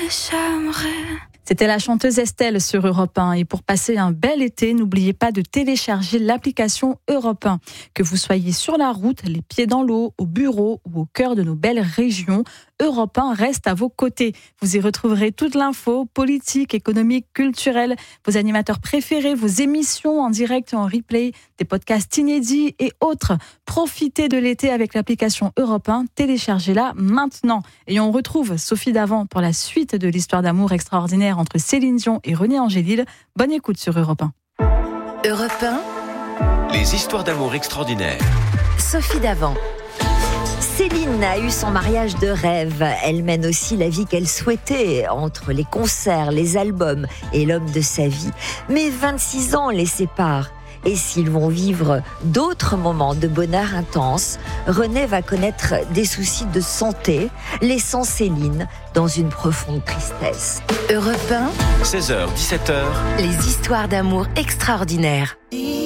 j'aimerais. C'était la chanteuse Estelle sur Europe 1. Et pour passer un bel été, n'oubliez pas de télécharger l'application Europe 1. Que vous soyez sur la route, les pieds dans l'eau, au bureau ou au cœur de nos belles régions, Europe 1 reste à vos côtés. Vous y retrouverez toute l'info, politique, économique, culturelle, vos animateurs préférés, vos émissions en direct et en replay, des podcasts inédits et autres. Profitez de l'été avec l'application Europe 1. Téléchargez-la maintenant. Et on retrouve Sophie Davant pour la suite de l'histoire d'amour extraordinaire entre Céline Dion et René Angélil. Bonne écoute sur Europe 1. Europe 1. Les histoires d'amour extraordinaires. Sophie Davant. Céline a eu son mariage de rêve. Elle mène aussi la vie qu'elle souhaitait, entre les concerts, les albums et l'homme de sa vie. Mais 26 ans les séparent. Et s'ils vont vivre d'autres moments de bonheur intense, René va connaître des soucis de santé, laissant Céline dans une profonde tristesse. Europe 1, 16h, 17h. les histoires d'amour extraordinaires.